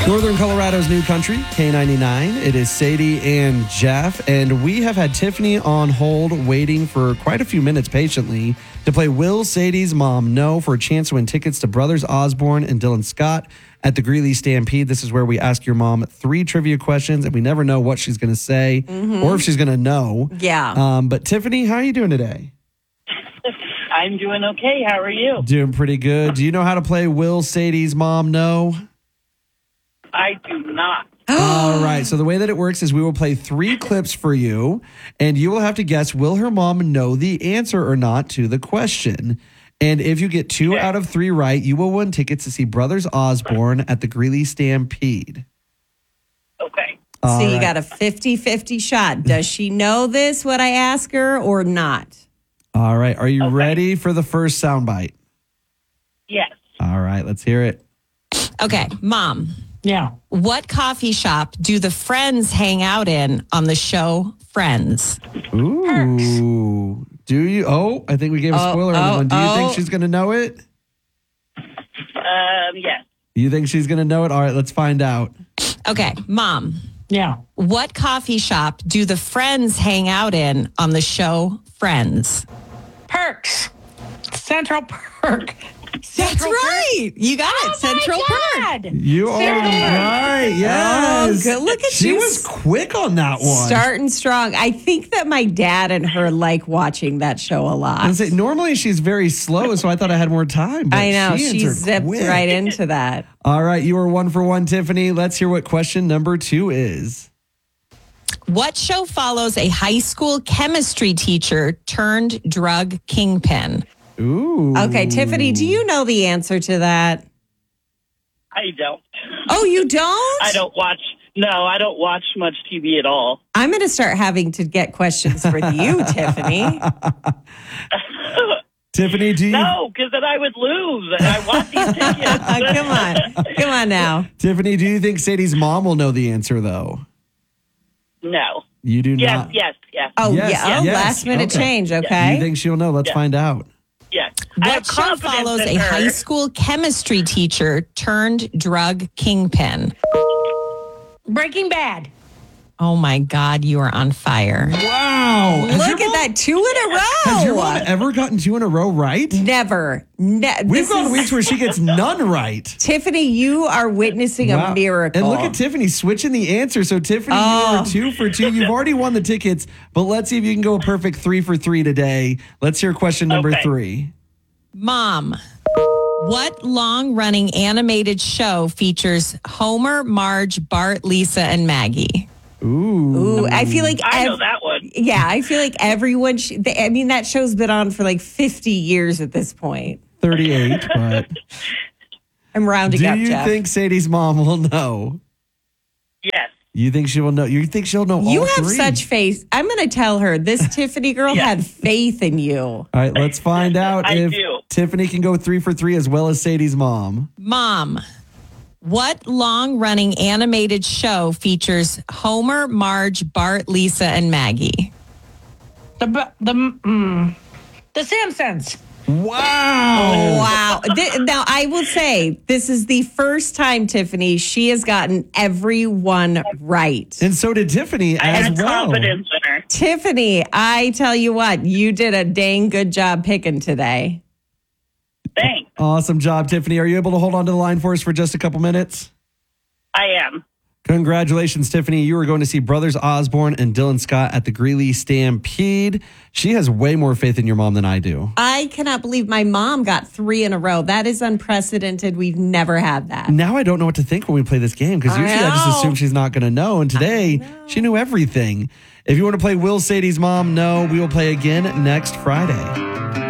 Northern Colorado's new country, K99. It is Sadie and Jeff, and we have had Tiffany on hold waiting for quite a few minutes patiently to play Will Sadie's Mom Know for a chance to win tickets to Brothers Osborne and Dylan Scott at the Greeley Stampede. This is where we ask your mom 3 trivia questions, and we never know what she's going to say or if she's going to know. Yeah. But Tiffany, how are you doing today? I'm doing okay. How are you? Doing pretty good. Do you know how to play Will Sadie's Mom Know? I do not. All right. So the way that it works is we will play 3 clips for you, and you will have to guess, will her mom know the answer or not to the question? And if you get 2 out of 3 right, you will win tickets to see Brothers Osborne at the Greeley Stampede. Okay. So you got a 50-50 shot. Does she know this, what I ask her, or not? All right. Are you ready for the first soundbite? Yes. All right. Let's hear it. Okay, Mom. Yeah. What coffee shop do the Friends hang out in on the show Friends? Ooh. Do you? Oh, I think we gave a spoiler on that one. Do you think she's going to know it? Yes. You think she's going to know it? All right, let's find out. Okay, Mom. Yeah. What coffee shop do the Friends hang out in on the show Friends? Perks. Central Perk. That's right. You got it. Central Perk. You are right. Yes. Oh, good. Look at she you. was quick on that one. Starting strong. I think that my dad and her like watching that show a lot. I say, normally she's very slow, so I thought I had more time. But I know. She answered zipped quick. right into that. All right. You are 1 for 1, Tiffany. Let's hear what question number 2 is. What show follows a high school chemistry teacher turned drug kingpin? Ooh. Okay, Tiffany, do you know the answer to that? I don't. Oh, you don't? I don't watch. No, I don't watch much TV at all. I'm going to start having to get questions for you, Tiffany. Tiffany, do you? No, because then I would lose. And I want these tickets. Come on now. Tiffany, do you think Sadie's mom will know the answer, though? No. You do Yes, not? yes. Oh, Yes, yeah. Oh, yes. last minute Okay. change. Okay. You think she'll know? Let's find out. Yes. I have What show confidence follows in a her. high school chemistry teacher turned drug kingpin? Breaking Bad. Oh my God, you are on fire. Wow. Look at that. 2 in a Has your row. mom ever gotten 2 in a row right? Never. We've gone weeks where she gets none right. Tiffany, you are witnessing Wow. a miracle. And look at Tiffany switching the answer. So, Tiffany, you are 2 for 2. You've already won the tickets, but let's see if you can go a perfect 3 for 3 today. Let's hear question number Okay. 3. Mom, what long-running animated show features Homer, Marge, Bart, Lisa, and Maggie? Ooh, I feel like I know that one. Yeah, I feel like everyone. I mean, that show's been on for like 50 years at this point. 38, but I'm rounding do up, you Jeff. think Sadie's mom will know? Yes. You think she will know? You think she'll know all 3? You have such faith. I'm going to tell her this Tiffany girl Yes. had faith in you. All right, let's find out I if do. Tiffany can go 3 for 3 as well as Sadie's mom. Mom, what long-running animated show features Homer, Marge, Bart, Lisa, and Maggie? The Simpsons. Wow. Wow. Now, I will say, this is the first time, Tiffany, she has gotten every one right. And so did Tiffany I as had well. confidence in her. Tiffany, I tell you what, you did a dang good job picking today. Thanks. Awesome job, Tiffany. Are you able to hold on to the line for us for just a couple minutes? I am. Congratulations, Tiffany. You are going to see Brothers Osborne and Dylan Scott at the Greeley Stampede. She has way more faith in your mom than I do. I cannot believe my mom got 3 in a row. That is unprecedented. We've never had that. Now I don't know what to think when we play this game because usually I just know. assume she's not going to know. And today she knew everything. If you want to play Will Sadie's Mom Know, we will play again next Friday.